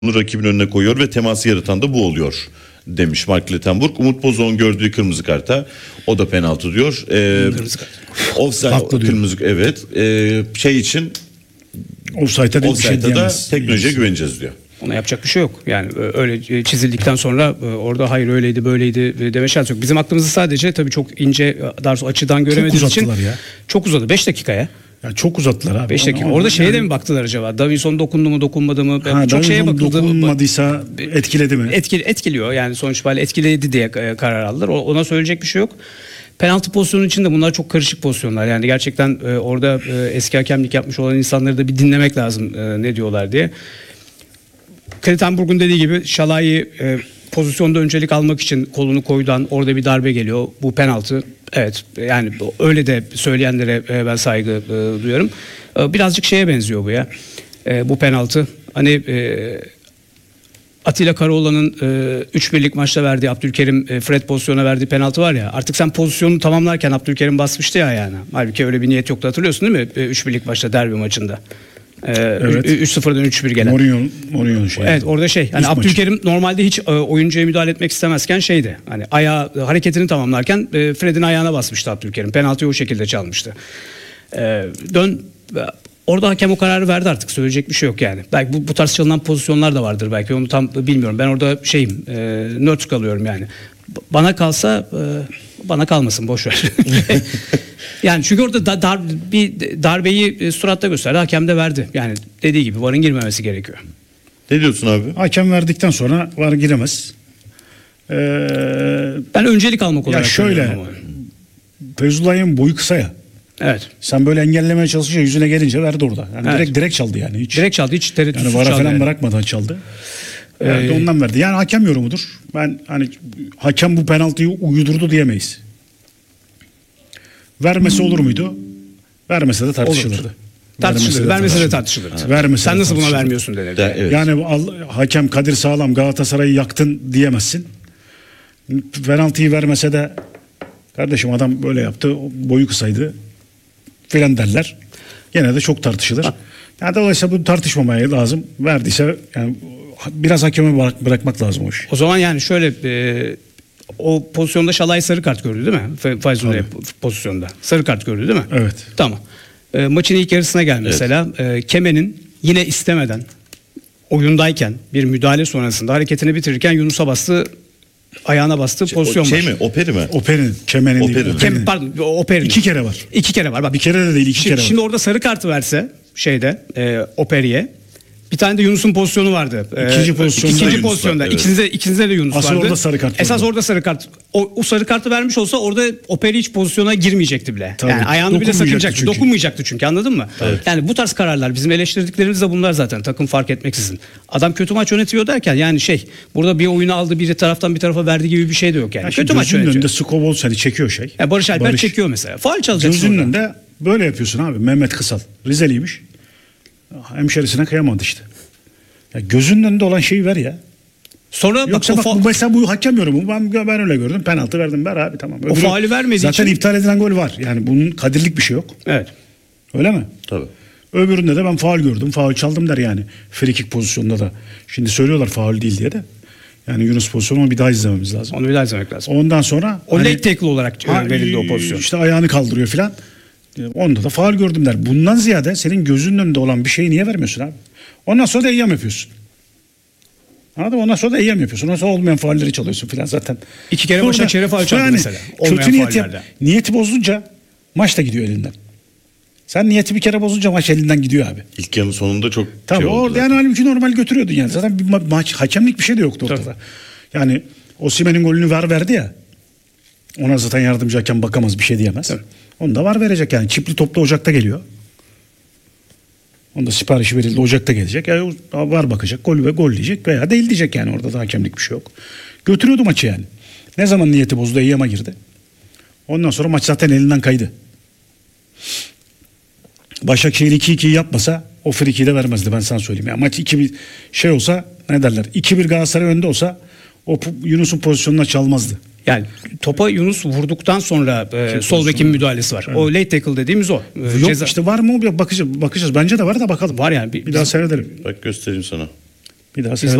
rakibin önüne koyuyor ve teması yaratan da bu oluyor demiş Mark Lettenburg. Umut Bozok'un gördüğü kırmızı karta o da penaltı diyor. Kırmızı kart. Offside kırmızı evet. Şey için Offside'da bir şey da diyemez. teknolojiye güveneceğiz diyor. Ona yapacak bir şey yok. Yani öyle çizildikten sonra orada hayır öyleydi böyleydi deme şansı yok. Bizim aklımızı sadece tabii çok ince daha sonra açıdan göremediğimiz için ya. çok uzadı. 5 dakikaya. Ya çok uzattılar abi. 5 dakika. Orada şeye de mi baktılar acaba? Davinson dokundu mu dokunmadı mı? Ha, çok şeye Davinson bakıldı. dokunmadıysa etkiledi mi? Etkiliyor. Yani sonuç itibariyle etkiledi diye karar aldılar. Ona söyleyecek bir şey yok. Penaltı pozisyonu için de bunlar çok karışık pozisyonlar. Yani gerçekten orada eski hakemlik yapmış olan insanları da bir dinlemek lazım ne diyorlar diye. Klettenburg'un dediği gibi Şalai pozisyonda öncelik almak için kolunu koydan orada bir darbe geliyor. Bu penaltı. Evet yani öyle de söyleyenlere ben saygı duyuyorum. Birazcık şeye benziyor bu ya. Bu penaltı. Hani Atilla Karaoğlan'ın 3-1'lik maçta verdiği Abdülkerim Fred pozisyona verdiği penaltı var ya. Artık sen pozisyonu tamamlarken Abdülkerim basmıştı ya yani. Halbuki öyle bir niyet yoktu, hatırlıyorsun değil mi? 3-1'lik maçta derbi maçında. Evet. 3-0'dan 3-1 gelen. Mourinho'nun şeyi. Evet orada hani Abdülkerim normalde hiç oyuncuya müdahale etmek istemezken şeydi. Hani hareketini tamamlarken Fred'in ayağına basmıştı Abdülkerim. Penaltıyı o şekilde çalmıştı. Orada hakem o kararı verdi, artık söyleyecek bir şey yok yani. Belki bu tarz çalınan pozisyonlar da vardır belki. Onu tam bilmiyorum. Ben orada nötr kalıyorum yani. Bana kalsa bana kalmasın, boş ver. Yani çünkü orada bir darbeyi suratta gösterdi. Hakem de verdi. Yani dediği gibi VAR'ın girmemesi gerekiyor. Ne diyorsun abi? Hakem verdikten sonra VAR giremez. Ben öncelik almak olarak şöyle. Feyzullah'ın boyu kısa ya. Evet. Sen böyle engellemeye çalışınca yüzüne gelince verdi orada. Yani evet. direkt çaldı yani. Direkt çaldı, hiç tereddütsüz yani çaldı. VAR'a falan bırakmadan çaldı. Ondan verdi. Yani hakem yorumudur. Ben hani hakem bu penaltıyı uydurdu diyemeyiz. Vermesi olur muydu? Vermese de tartışılırdı. Vermese de tartışılırdı. Sen nasıl buna vermiyorsun denildi. Evet. Yani hakem Kadir Sağlam Galatasaray'ı yaktın diyemezsin. Penaltıyı vermese de kardeşim adam böyle yaptı, boyu kısaydı filan derler. Gene de çok tartışılır. Yani dolayısıyla bu tartışmamaya lazım. Verdiyse yani biraz hakeme bırakmak lazım o işi. O zaman yani şöyle o pozisyonda Şalai sarı kart gördü değil mi? Feyzullah pozisyonda. Sarı kart gördü değil mi? Evet. Tamam. Maçın ilk yarısına gel mesela. Evet. Kemen'in yine istemeden oyundayken bir müdahale sonrasında hareketini bitirirken Yunus'a bastı, ayağına bastı pozisyon var. Mi? Operi mi? Oper'in, Kemen'in değil. Pardon, Oper'in. 2 kere var. 2 kere var. Bak, bir kere de değil, 2 kere var. Şimdi orada sarı kartı verse Operi'ye. Bir tane de Yunus'un pozisyonu vardı. İkinci pozisyonda. Evet. İkinizde de Yunus vardı. Orada sarı kart. Esas orada sarı kart. O sarı kartı vermiş olsa orada Operi hiç pozisyona girmeyecekti bile. Tabii. Yani ayağını bile sakınacaktı. Dokunmayacaktı çünkü, anladın mı? Evet. Yani bu tarz kararlar, bizim eleştirdiklerimiz de bunlar zaten, takım fark etmeksizin. Adam kötü maç yönetiyor derken yani burada bir oyunu aldı, bir taraftan bir tarafa verdi gibi bir şey de yok yani. Ya kötü maç yönetiyor. Gözünün önünde Skobol seni çekiyor Yani Barış Alper çekiyor mesela. Faul çalacaksın. Gözünün önünde böyle yapıyorsun abi. Mehmet Kısal Rizeliymiş. Hemşerisine kıyamadı işte. Ya gözünün önünde olan şeyi ver ya. Sonra yoksa mesela bu hakem yorumu. Ben öyle gördüm. Penaltı verdim, ver abi, tamam. O faulü vermediği zaten için. iptal edilen gol var. Yani bunun kadirlik bir şey yok. Evet. Öyle mi? Tabii. Öbüründe de ben faul gördüm. Faul çaldım der yani. Free kick pozisyonunda da. Şimdi söylüyorlar faul değil diye de. Yani Yunus pozisyonu bir daha izlememiz lazım. Onu bir daha izlemek lazım. Ondan sonra o late tackle olarak verildi o pozisyon. İşte ayağını kaldırıyor filan. Onda da faul gördüm der. Bundan ziyade senin gözünün önünde olan bir şeyi niye vermiyorsun abi? Ondan sonra da eyyam yapıyorsun. Anladın mı? Ondan sonra da eyyam yapıyorsun. Ondan sonra olmayan faulleri çalıyorsun filan zaten. 2 kere Başakşehir'e faul çaldı yani, mesela. Kötü niyeti bozunca maç da gidiyor elinden. Sen niyeti bir kere bozunca maç elinden gidiyor abi. İlk yarının sonunda çok tabii oldu. Orada yani halbuki normal götürüyordun yani. Zaten bir maç hakemlik bir şey de yoktu ortada. Tabii. Yani Osimhen'in golünü verdi ya. Ona zaten yardımcı hakem bakamaz, bir şey diyemez. Tabii. Onu da var verecek yani. Çipli toplu Ocak'ta geliyor. Onda siparişi verildi, Ocak'ta gelecek. Yani var bakacak, gol diyecek veya değil diyecek yani. Orada da hakemlik bir şey yok. Götürüyordu maçı yani. Ne zaman niyeti bozdu, eyyama girdi. Ondan sonra maç zaten elinden kaydı. Başakşehir 2-2'yi yapmasa o frikiyi de vermezdi, ben sana söyleyeyim. Yani maç 2-1 olsa, ne derler, 2-1 Galatasaray önde olsa o Yunus'un pozisyonuna çalmazdı. Yani topa Yunus vurduktan sonra sol bekin müdahalesi var. Evet. O late tackle dediğimiz o. Yok işte var mı? Bakacağız. Bence de var da bakalım. Var yani. Bir daha seyredelim. Bak göstereyim sana. Bir daha Biz seyredemem.